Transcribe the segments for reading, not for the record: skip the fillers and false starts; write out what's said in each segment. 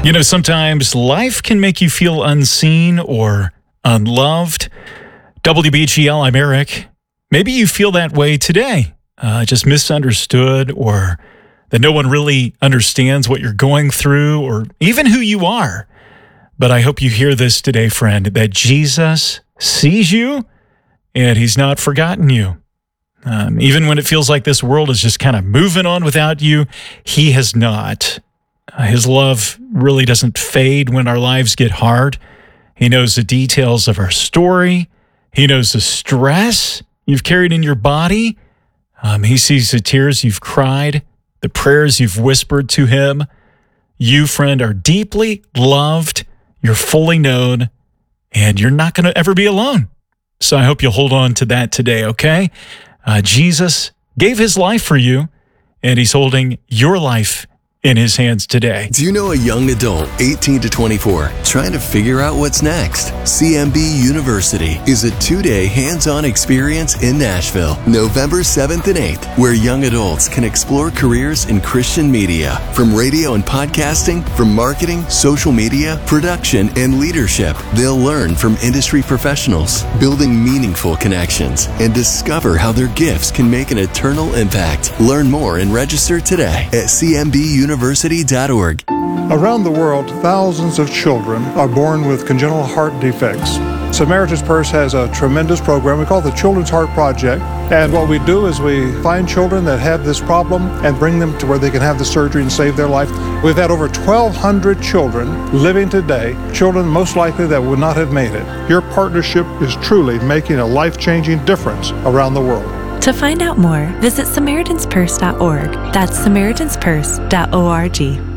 You know, sometimes life can make you feel unseen or unloved. WBGL, I'm Eric. Maybe you feel that way today, just misunderstood, or that no one really understands what you're going through or even who you are. But I hope you hear this today, friend, that Jesus sees you and he's not forgotten you. Even when it feels like this world is just kind of moving on without you, he has not. His love really doesn't fade when our lives get hard. He knows the details of our story. He knows the stress you've carried in your body. He sees the tears you've cried, the prayers you've whispered to him. You, friend, are deeply loved. You're fully known, and you're not going to ever be alone. So I hope you'll hold on to that today, okay? Jesus gave his life for you, and he's holding your life in his hands today. Do you know a young adult, 18 to 24, trying to figure out what's next? CMB University is a 2-day hands-on experience in Nashville, November 7th and 8th, where young adults can explore careers in Christian media, from radio and podcasting, from marketing, social media, production, and leadership. They'll learn from industry professionals, building meaningful connections, and discover how their gifts can make an eternal impact. Learn more and register today at cmbuniversity.org. Around the world, thousands of children are born with congenital heart defects. Samaritan's Purse has a tremendous program we call the Children's Heart Project. And what we do is we find children that have this problem and bring them to where they can have the surgery and save their life. We've had over 1,200 children living today, children most likely that would not have made it. Your partnership is truly making a life-changing difference around the world. To find out more, visit SamaritansPurse.org. That's SamaritansPurse.org.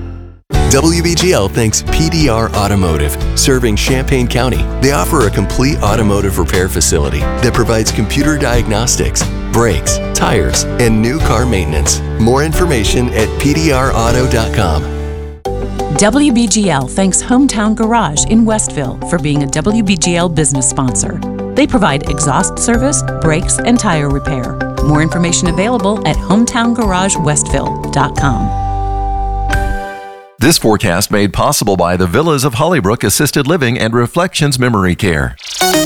WBGL thanks PDR Automotive, serving Champaign County. They offer a complete automotive repair facility that provides computer diagnostics, brakes, tires, and new car maintenance. More information at pdrauto.com. WBGL thanks Hometown Garage in Westville for being a WBGL business sponsor. They provide exhaust service, brakes, and tire repair. More information available at hometowngaragewestville.com. This forecast made possible by the Villas of Hollybrook Assisted Living and Reflections Memory Care.